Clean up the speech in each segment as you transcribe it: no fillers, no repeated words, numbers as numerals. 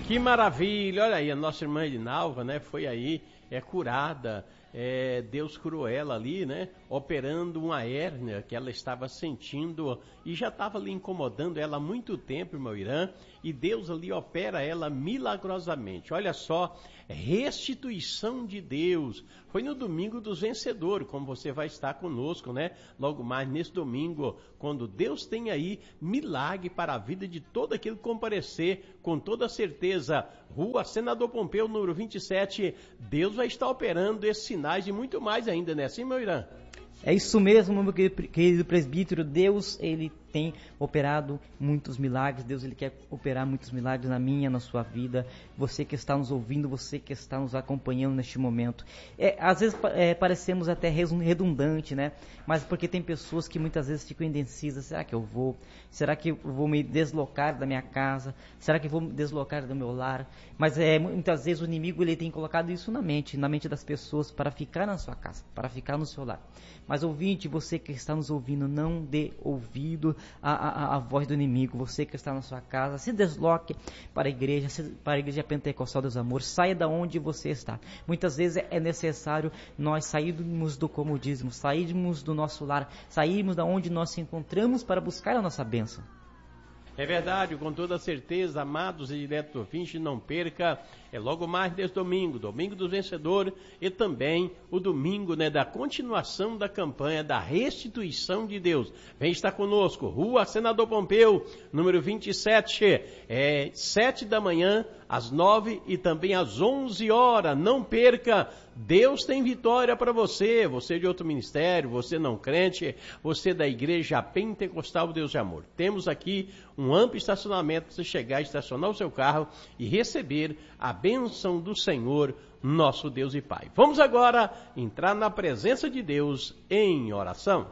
Que maravilha, olha aí, a nossa irmã Edinalva, né, foi aí, curada, Deus curou ela ali, né, operando uma hérnia que ela estava sentindo e já estava ali incomodando ela há muito tempo, irmão Irã, e Deus ali opera ela milagrosamente. Olha só, restituição de Deus. Foi no domingo dos vencedores, como você vai estar conosco, né? Logo mais nesse domingo, quando Deus tem aí milagre para a vida de todo aquele que comparecer, com toda certeza. Rua Senador Pompeu, número 27, Deus vai estar operando esses sinais e muito mais ainda, né? Assim, meu Irã? É isso mesmo, meu querido presbítero. Deus, ele tem operado muitos milagres. Deus, ele quer operar muitos milagres na minha, na sua vida. Você que está nos ouvindo, você que está nos acompanhando neste momento. Às vezes parecemos até redundante, né? Mas porque tem pessoas que muitas vezes ficam indecisas. Será que eu vou? Será que eu vou me deslocar da minha casa? Será que eu vou me deslocar do meu lar? Mas muitas vezes o inimigo, ele tem colocado isso na mente das pessoas para ficar na sua casa, para ficar no seu lar. Mas ouvinte, você que está nos ouvindo, não dê ouvido à voz do inimigo. Você que está na sua casa, se desloque para a igreja Pentecostal dos Amores. Saia da onde você está. Muitas vezes é necessário nós sairmos do comodismo, sairmos do nosso lar, sairmos da onde nós se encontramos para buscar a nossa bênção. É verdade, com toda certeza, amados e direto ouvintes, não perca, logo mais desse domingo dos vencedores, e também o domingo, né, da continuação da campanha da restituição de Deus. Vem estar conosco, Rua Senador Pompeu, número 27, 7 da manhã, às 9 e também às 11 horas, não perca. Deus tem vitória para você, você de outro ministério, você não crente, você da igreja Pentecostal Deus de Amor. Temos aqui um amplo estacionamento para você chegar, estacionar o seu carro e receber a bênção do Senhor, nosso Deus e Pai. Vamos agora entrar na presença de Deus em oração.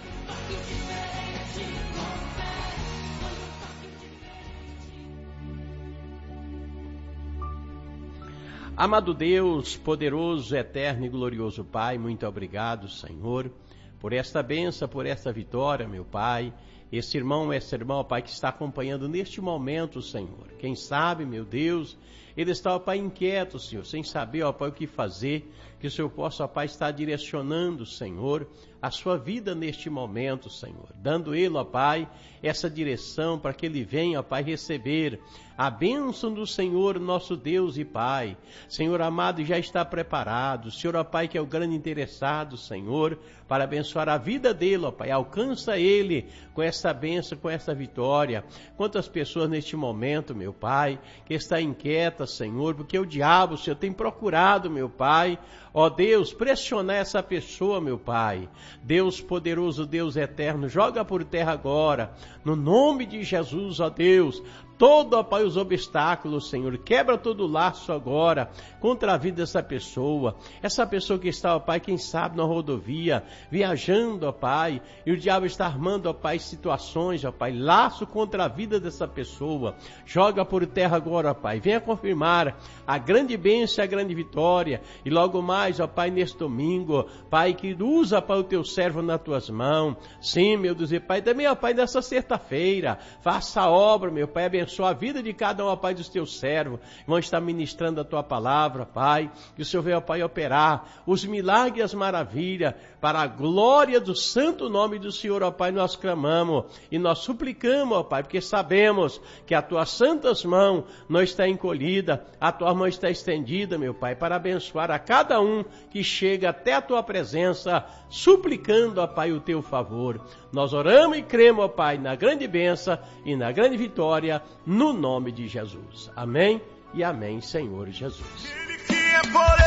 Amado Deus, poderoso, eterno e glorioso Pai, muito obrigado, Senhor, por esta bênção, por esta vitória, meu Pai. Esse irmão, essa irmã, Pai, que está acompanhando neste momento, Senhor. Quem sabe, meu Deus, ele está, ó Pai, inquieto, Senhor, sem saber, ó Pai, o que fazer, que o Senhor possa, ó Pai, estar direcionando, Senhor, a sua vida neste momento, Senhor. Dando ele, ó Pai, essa direção para que ele venha, ó Pai, receber a bênção do Senhor, nosso Deus e Pai. Senhor amado, já está preparado. Senhor, ó Pai, que é o grande interessado, Senhor, para abençoar a vida dele, ó Pai. Alcança ele com essa bênção, com essa vitória. Quantas pessoas neste momento, meu Pai, que está inquieta, Senhor, porque o diabo, Senhor, tem procurado, meu Pai, ó Deus, pressionar essa pessoa, meu Pai. Deus poderoso, Deus eterno, joga por terra agora, no nome de Jesus, ó Deus, todo, ó Pai, os obstáculos, Senhor, quebra todo o laço agora contra a vida dessa pessoa que está, ó Pai, quem sabe na rodovia, viajando, ó Pai, e o diabo está armando, ó Pai, situações, ó Pai, laço contra a vida dessa pessoa, joga por terra agora, ó Pai, venha confirmar a grande bênção, a grande vitória, e logo mais, ó Pai, neste domingo, Pai, que usa, Pai, o teu servo nas tuas mãos, sim, meu Deus e Pai, também, ó Pai, nessa sexta-feira, faça a obra, meu Pai, abençoa a vida de cada um, ó Pai, dos teus servos, vão estar ministrando a tua palavra, Pai, que o Senhor venha, ó Pai, operar os milagres e as maravilhas, para a glória do santo nome do Senhor, ó Pai, nós clamamos e nós suplicamos, ó Pai, porque sabemos que a tua santas mão não está encolhida, a tua mão está estendida, meu Pai, para abençoar a cada um que chega até a tua presença, suplicando, ó Pai, o teu favor. Nós oramos e cremos, ó Pai, na grande bênção e na grande vitória, no nome de Jesus. Amém e amém, Senhor Jesus. Ele que é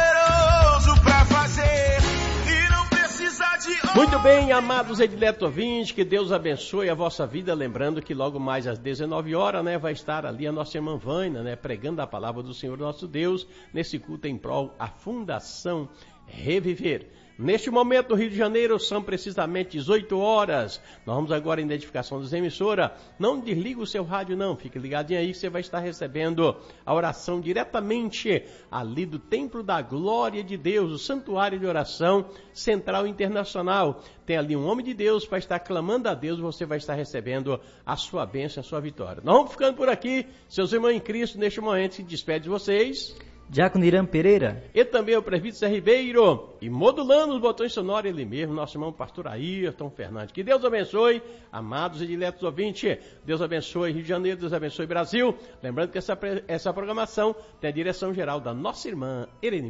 poderoso para fazer e não precisa de... Muito bem, amados e dileto ouvintes, que Deus abençoe a vossa vida, lembrando que logo mais às 19 horas, né, vai estar ali a nossa irmã Vânia, né, pregando a palavra do Senhor nosso Deus, nesse culto em prol a fundação reviver. Neste momento, no Rio de Janeiro, são precisamente 18 horas. Nós vamos agora em identificação das emissoras. Não desliga o seu rádio, não. Fique ligadinho aí que você vai estar recebendo a oração diretamente ali do Templo da Glória de Deus, o Santuário de Oração Central Internacional. Tem ali um homem de Deus para estar clamando a Deus, você vai estar recebendo a sua bênção, a sua vitória. Nós vamos ficando por aqui. Seus irmãos em Cristo, neste momento, se despede de vocês. Diácono Irã Pereira. E também o presbítero Zé Ribeiro. E modulando os botões sonoros, ele mesmo, nosso irmão pastor Ayrton Fernandes. Que Deus abençoe, amados e diletos ouvintes. Deus abençoe Rio de Janeiro, Deus abençoe Brasil. Lembrando que essa programação tem a direção geral da nossa irmã Ereni.